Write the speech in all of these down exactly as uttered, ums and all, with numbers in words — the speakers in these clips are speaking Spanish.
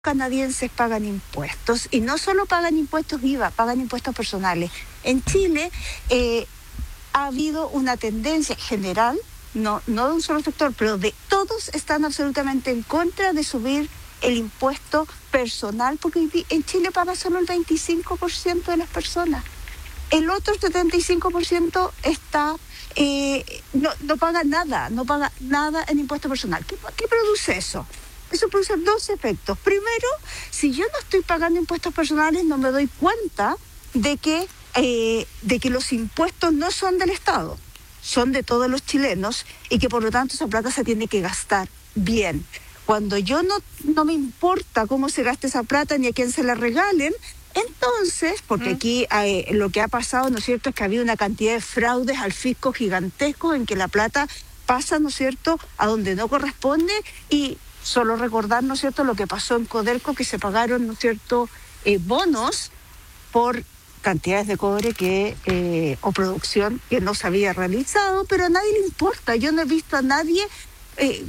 canadienses pagan impuestos, y no solo pagan impuestos I V A, pagan impuestos personales. En Chile eh, ha habido una tendencia general, no, no de un solo sector, pero de todos están absolutamente en contra de subir el impuesto personal, porque en Chile paga solo el veinticinco por ciento de las personas. El otro setenta y cinco por ciento está, eh, no, no paga nada, no paga nada en impuesto personal. ¿Qué, qué produce eso? Eso produce dos efectos. Primero, si yo no estoy pagando impuestos personales, no me doy cuenta de que, eh, de que los impuestos no son del Estado, son de todos los chilenos, y que por lo tanto esa plata se tiene que gastar bien. Cuando yo no, no me importa cómo se gaste esa plata ni a quién se la regalen, entonces, porque aquí eh, lo que ha pasado, ¿no es cierto?, es que ha habido una cantidad de fraudes al fisco gigantescos en que la plata pasa, ¿no es cierto?, a donde no corresponde. Y solo recordar, ¿no es cierto?, lo que pasó en Codelco, que se pagaron, ¿no es cierto?, eh, bonos por cantidades de cobre que eh, o producción que no se había realizado, pero a nadie le importa. Yo no he visto a nadie, eh,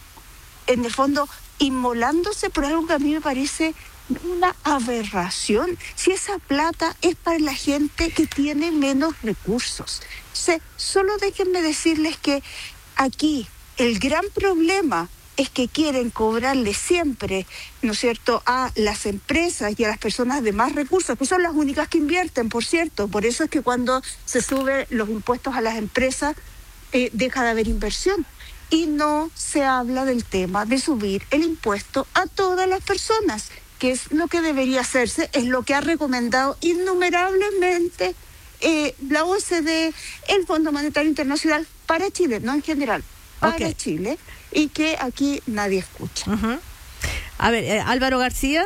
en el fondo, inmolándose por algo que a mí me parece una aberración. Si esa plata es para la gente que tiene menos recursos. O sea, solo déjenme decirles que aquí el gran problema es que quieren cobrarle siempre, ¿no es cierto?, a las empresas y a las personas de más recursos, que son las únicas que invierten, por cierto. Por eso es que cuando se suben los impuestos a las empresas, eh, deja de haber inversión. Y no se habla del tema de subir el impuesto a todas las personas, que es lo que debería hacerse, es lo que ha recomendado innumerablemente eh, la O E C D, el Fondo Monetario Internacional, para Chile, no en general, para okay. Chile, y que aquí nadie escucha. Uh-huh. A ver, eh, Álvaro García.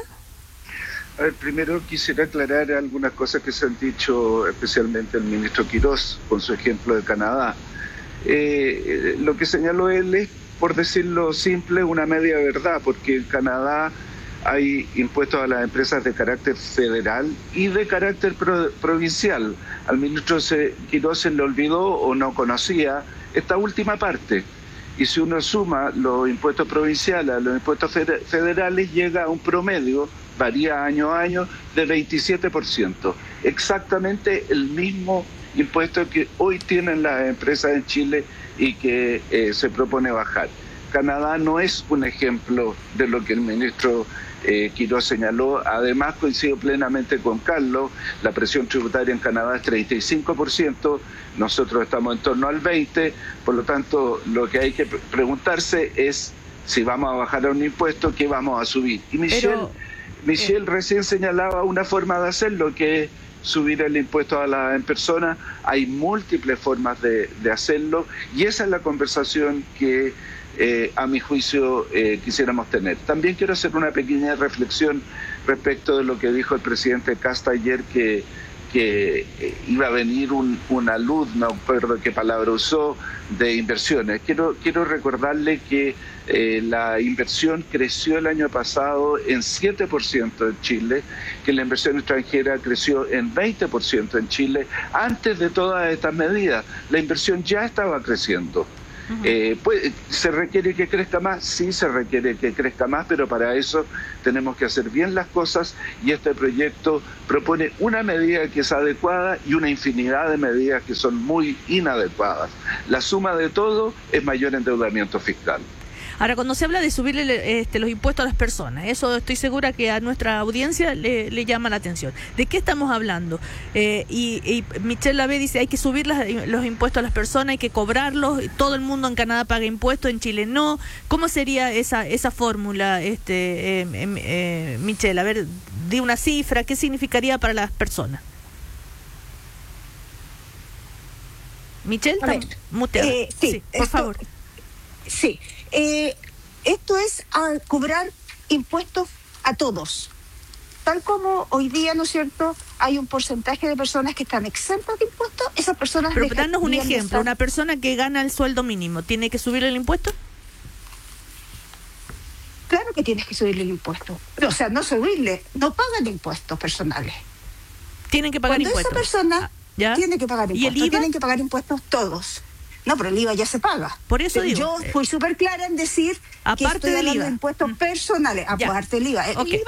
A ver, primero quisiera aclarar algunas cosas que se han dicho, especialmente el ministro Quirós, con su ejemplo de Canadá. Eh, lo que señaló él es, por decirlo simple, una media verdad, porque en Canadá hay impuestos a las empresas de carácter federal y de carácter pro, provincial. Al ministro Quirós se le olvidó o no conocía esta última parte. Y si uno suma los impuestos provinciales a los impuestos federales, llega a un promedio, varía año a año, de veintisiete por ciento. Exactamente el mismo impuesto que hoy tienen las empresas en Chile y que eh, se propone bajar. Canadá no es un ejemplo de lo que el ministro eh, Quirós señaló. Además, coincido plenamente con Carlos, la presión tributaria en Canadá es treinta y cinco por ciento, nosotros estamos en torno al veinte por ciento, por lo tanto, lo que hay que preguntarse es si vamos a bajar a un impuesto, ¿qué vamos a subir? Y Michelle, Pero, Michelle eh... recién señalaba una forma de hacerlo, que es subir el impuesto a las personas. Hay múltiples formas de, de hacerlo, y esa es la conversación que Eh, a mi juicio eh, quisiéramos tener. También quiero hacer una pequeña reflexión respecto de lo que dijo el presidente Casta ayer, que, que eh, iba a venir un, una luz, no recuerdo qué palabra usó, de inversiones. Quiero, quiero recordarle que eh, la inversión creció el año pasado en siete por ciento en Chile, que la inversión extranjera creció en veinte por ciento en Chile. Antes de todas estas medidas, la inversión ya estaba creciendo. Eh, pues, ¿se requiere que crezca más? Sí, se requiere que crezca más, pero para eso tenemos que hacer bien las cosas, y este proyecto propone una medida que es adecuada y una infinidad de medidas que son muy inadecuadas. La suma de todo es mayor endeudamiento fiscal. Ahora, cuando se habla de subirle este, los impuestos a las personas, eso estoy segura que a nuestra audiencia le, le llama la atención. ¿De qué estamos hablando? Eh, y, y Michelle Lavé dice, hay que subir las, los impuestos a las personas, hay que cobrarlos, todo el mundo en Canadá paga impuestos, en Chile no. ¿Cómo sería esa esa fórmula, este, eh, eh, Michelle? A ver, di una cifra, ¿qué significaría para las personas? Michelle, ver, muteada. Eh, sí, sí, por esto, favor. Sí. Eh, esto es a cobrar impuestos a todos. Tal como hoy día, ¿no es cierto?, hay un porcentaje de personas que están exentas de impuestos, esas personas... Pero danos un ejemplo, una persona que gana el sueldo mínimo, ¿tiene que subirle el impuesto? Claro que tienes que subirle el impuesto. O sea, no subirle, no pagan impuestos personales. Tienen que pagar Cuando impuestos. Cuando esa persona ¿Ya? tiene que pagar impuestos, ¿Y el I V A? Tienen que pagar impuestos todos. No, pero el I V A ya se paga. Por eso Pero digo, yo eh, fui súper clara en decir que aparte estoy del hablando I V A. de impuestos Mm. personales, Ya. aparte del I V A. El Ok. I V A